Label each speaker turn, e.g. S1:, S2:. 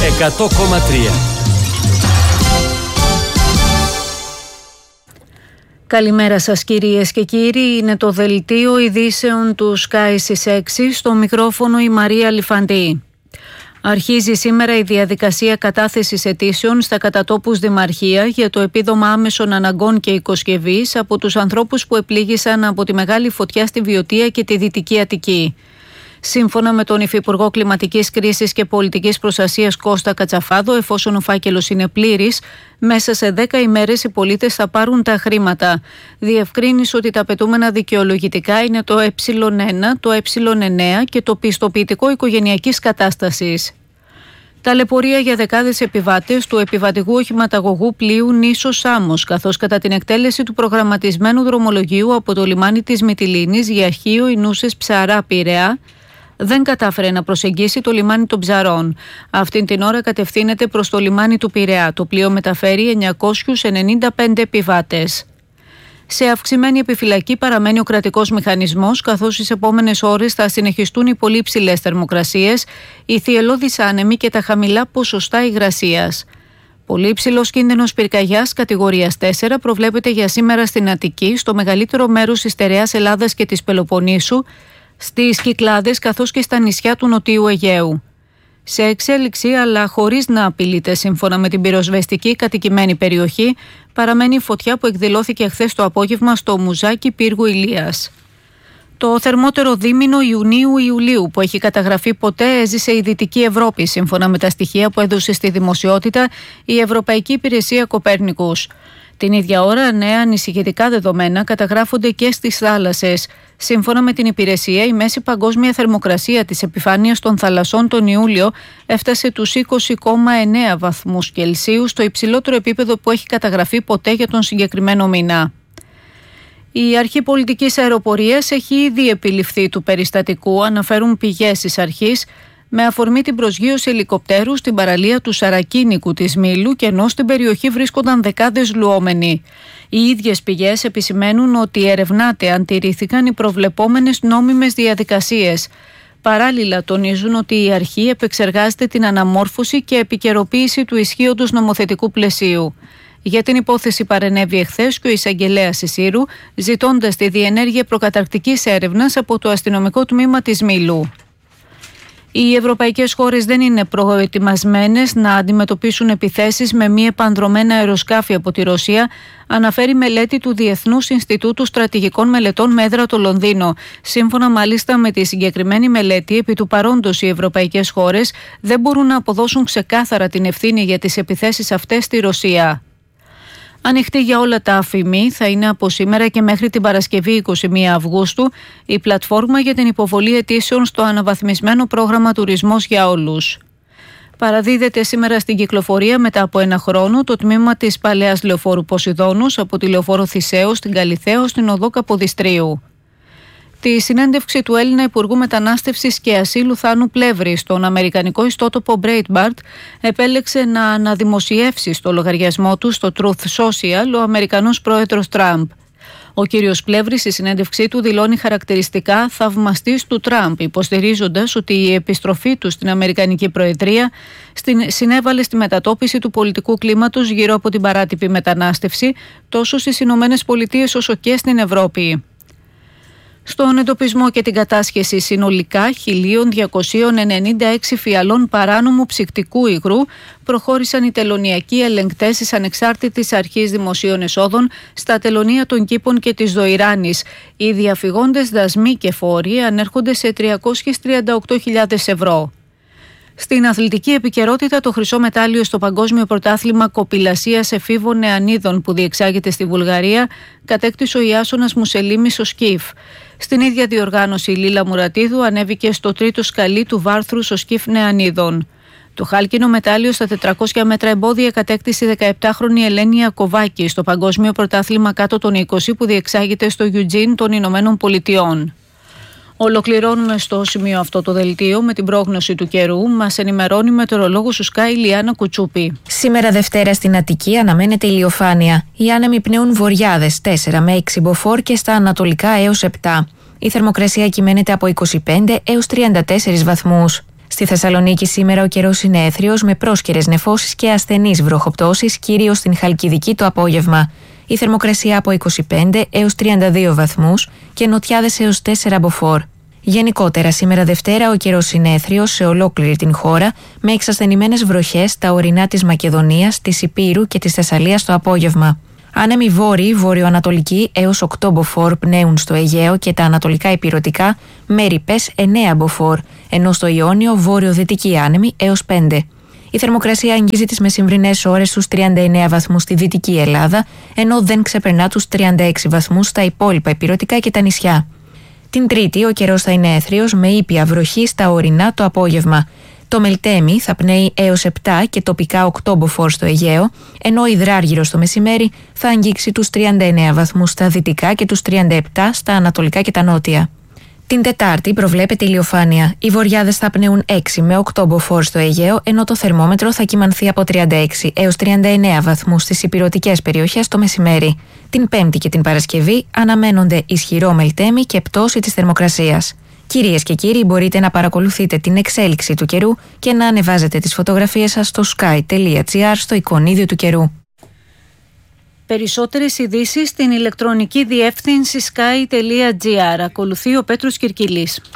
S1: 100,3.
S2: Καλημέρα σας κυρίες και κύριοι, είναι το δελτίο ειδήσεων του Sky στις 6, στο μικρόφωνο η Μαρία Λιφαντή. Αρχίζει σήμερα η διαδικασία κατάθεσης αιτήσεων στα κατατόπους δημαρχία για το επίδομα άμεσων αναγκών και οικοσκευής από τους ανθρώπους που επλήγησαν από τη μεγάλη φωτιά στη Βιωτία και τη Δυτική Αττική. Σύμφωνα με τον Υφυπουργό Κλιματικής Κρίσης και Πολιτικής Προστασίας Κώστα Κατσαφάδο, εφόσον ο φάκελος είναι πλήρης, μέσα σε 10 ημέρες οι πολίτες θα πάρουν τα χρήματα. Διευκρίνησε ότι τα απαιτούμενα δικαιολογητικά είναι το Ε1, το Ε9 και το πιστοποιητικό οικογενειακής κατάστασης. Ταλαιπωρία για δεκάδες επιβάτες του επιβατικού οχηματαγωγού πλοίου Νήσος Σάμος, καθώς κατά την εκτέλεση του προγραμματισμένου δρομολογίου από το λιμάνι της Μυτιλήνης για Χίο Ινούσες Ψαρά Πειραιά, δεν κατάφερε να προσεγγίσει το λιμάνι των Ψαρών. Αυτήν την ώρα κατευθύνεται προς το λιμάνι του Πειραιά. Το πλοίο μεταφέρει 995 επιβάτες. Σε αυξημένη επιφυλακή παραμένει ο κρατικός μηχανισμός, καθώς στις επόμενες ώρες θα συνεχιστούν οι πολύ υψηλές θερμοκρασίες, οι θυελλώδεις άνεμοι και τα χαμηλά ποσοστά υγρασίας. Πολύ υψηλός κίνδυνος πυρκαγιάς κατηγορίας 4 προβλέπεται για σήμερα στην Αττική, στο μεγαλύτερο μέρος της στερεάς Ελλάδας και της Πελοποννήσου, στις Κυκλάδες καθώς και στα νησιά του Νοτιού Αιγαίου. Σε εξέλιξη, αλλά χωρίς να απειλείται σύμφωνα με την πυροσβεστική κατοικημένη περιοχή, παραμένει η φωτιά που εκδηλώθηκε χθες το απόγευμα στο Μουζάκι Πύργου Ηλίας. Το θερμότερο δίμηνο Ιουνίου-Ιουλίου που έχει καταγραφεί ποτέ έζησε η Δυτική Ευρώπη, σύμφωνα με τα στοιχεία που έδωσε στη δημοσιότητα η Ευρωπαϊκή Υπηρεσία Κοπέρνικους. Την ίδια ώρα, νέα ανησυχητικά δεδομένα καταγράφονται και στις θάλασσες. Σύμφωνα με την υπηρεσία, η μέση παγκόσμια θερμοκρασία της επιφάνειας των θαλασσών τον Ιούλιο έφτασε τους 20,9 βαθμούς Κελσίου, στο υψηλότερο επίπεδο που έχει καταγραφεί ποτέ για τον συγκεκριμένο μήνα. Η αρχή πολιτικής αεροπορίας έχει ήδη επιληφθεί του περιστατικού, αναφέρουν πηγές της αρχής, με αφορμή την προσγείωση ελικοπτέρου στην παραλία του Σαρακίνικου της Μήλου, και ενώ στην περιοχή βρίσκονταν δεκάδες λουόμενοι. Οι ίδιες πηγές επισημαίνουν ότι ερευνάται αν τηρήθηκαν οι προβλεπόμενες νόμιμες διαδικασίες. Παράλληλα, τονίζουν ότι η αρχή επεξεργάζεται την αναμόρφωση και επικαιροποίηση του ισχύοντος νομοθετικού πλαισίου. Για την υπόθεση παρενέβη εχθές και ο εισαγγελέας Ισήρου, ζητώντας τη διενέργεια προκαταρκτικής έρευνας από το αστυνομικό τμήμα της Μήλου. Οι ευρωπαϊκές χώρες δεν είναι προετοιμασμένες να αντιμετωπίσουν επιθέσεις με μη επανδρωμένα αεροσκάφη από τη Ρωσία, αναφέρει μελέτη του Διεθνούς Ινστιτούτου Στρατηγικών Μελετών με έδρα το Λονδίνο. Σύμφωνα μάλιστα με τη συγκεκριμένη μελέτη, επί του παρόντος οι ευρωπαϊκές χώρες δεν μπορούν να αποδώσουν ξεκάθαρα την ευθύνη για τις επιθέσεις αυτές στη Ρωσία. Ανοιχτή για όλα τα αφημί θα είναι από σήμερα και μέχρι την Παρασκευή 21 Αυγούστου η πλατφόρμα για την υποβολή αιτήσεων στο αναβαθμισμένο πρόγραμμα Τουρισμός για Όλους. Παραδίδεται σήμερα στην κυκλοφορία μετά από ένα χρόνο το τμήμα της παλαιάς λεωφόρου Ποσειδώνους από τη λεωφόρο Θησέου στην Καλιθέο στην οδό Καποδιστρίου. Τη συνέντευξη του Έλληνα Υπουργού Μετανάστευσης και Ασύλου Θάνου Πλεύρη στον αμερικανικό ιστότοπο Breitbart επέλεξε να αναδημοσιεύσει στο λογαριασμό του στο Truth Social ο Αμερικανός πρόεδρος Τραμπ. Ο κύριος Πλεύρης στη συνέντευξή του δηλώνει χαρακτηριστικά θαυμαστής του Τραμπ, υποστηρίζοντας ότι η επιστροφή του στην Αμερικανική Προεδρία συνέβαλε στη μετατόπιση του πολιτικού κλίματος γύρω από την παράτυπη μετανάστευση τόσο στις Ηνωμένες Πολιτείες όσο και στην Ευρώπη. Στον εντοπισμό και την κατάσχεση συνολικά 1.296 φιαλών παράνομου ψυκτικού υγρού προχώρησαν οι τελωνειακοί ελεγκτές της Ανεξάρτητης Αρχής Δημοσίων Εσόδων στα τελωνεία των Κήπων και της Δοϊράνης. Οι διαφυγόντες δασμοί και φόροι ανέρχονται σε 338.000 ευρώ. Στην αθλητική επικαιρότητα, το χρυσό μετάλλιο στο Παγκόσμιο Πρωτάθλημα Κοπηλασίας Εφήβων Νεανίδων που διεξάγεται στη Βουλγαρία κατέκτησε ο Ιάσονας Μουσελίμης στο σκιφ. Στην ίδια διοργάνωση, η Λίλα Μουρατίδου ανέβηκε στο τρίτο σκαλί του βάρθρου στο σκιφ Νεανίδων. Το χάλκινο μετάλλιο στα 400 μέτρα εμπόδια κατέκτησε η 17χρονη Ελένη Ακοβάκη στο Παγκόσμιο Πρωτάθλημα κάτω των 20 που διεξάγεται στο Eugene των Ηνωμένων Πολιτειών. Ολοκληρώνουμε στο σημείο αυτό το δελτίο με την πρόγνωση του καιρού. Μας ενημερώνει η μετεωρολόγος του Sky Λιάννα Κουτσούπη.
S3: Σήμερα Δευτέρα στην Αττική αναμένεται ηλιοφάνεια. Οι άνεμοι πνέουν βορειάδες 4 με 6 μποφόρ και στα ανατολικά έως 7. Η θερμοκρασία κυμαίνεται από 25 έως 34 βαθμούς. Στη Θεσσαλονίκη σήμερα ο καιρός είναι έθριος με πρόσκαιρες νεφώσεις και ασθενείς βροχοπτώσεις, κυρίως στην Χαλκιδική το απόγευμα. Η θερμοκρασία από 25 έως 32 βαθμούς και νοτιάδες έως 4 μποφόρ. Γενικότερα, σήμερα Δευτέρα ο καιρός είναι έθριος σε ολόκληρη την χώρα, με εξασθενημένες βροχές στα ορεινά της Μακεδονίας, της Ηπείρου και της Θεσσαλίας το απόγευμα. Άνεμοι βόρειοι, βορειοανατολικοί έως 8 μποφόρ πνέουν στο Αιγαίο και τα ανατολικά ηπειρωτικά με ρηπές 9 μποφόρ, ενώ στο Ιόνιο βόρειο-δυτικοί άνεμοι έως 5. Η θερμοκρασία αγγίζει τις μεσημβρινές ώρες στους 39 βαθμούς στη Δυτική Ελλάδα, ενώ δεν ξεπερνά τους 36 βαθμούς στα υπόλοιπα ηπειρωτικά και τα νησιά. Την Τρίτη ο καιρός θα είναι έθριος με ήπια βροχή στα ορεινά το απόγευμα. Το Μελτέμι θα πνέει έως 7 και τοπικά 8 μποφόρ στο Αιγαίο, ενώ ο Υδράργυρος το μεσημέρι θα αγγίξει τους 39 βαθμούς στα δυτικά και τους 37 στα ανατολικά και τα νότια. Την Τετάρτη προβλέπεται ηλιοφάνεια. Οι βοριάδες θα πνέουν 6 με 8 μποφόρ στο Αιγαίο, ενώ το θερμόμετρο θα κυμανθεί από 36 έως 39 βαθμούς στις ηπειρωτικές περιοχές το μεσημέρι. Την Πέμπτη και την Παρασκευή αναμένονται ισχυρό Μελτέμι και πτώση της θερμοκρασίας. Κυρίες και κύριοι, μπορείτε να παρακολουθείτε την εξέλιξη του καιρού και να ανεβάζετε τις φωτογραφίες σας στο sky.gr στο εικονίδιο του καιρού.
S2: Περισσότερες ειδήσεις στην ηλεκτρονική διεύθυνση sky.gr. Ακολουθεί ο Πέτρος Κυρκυλής.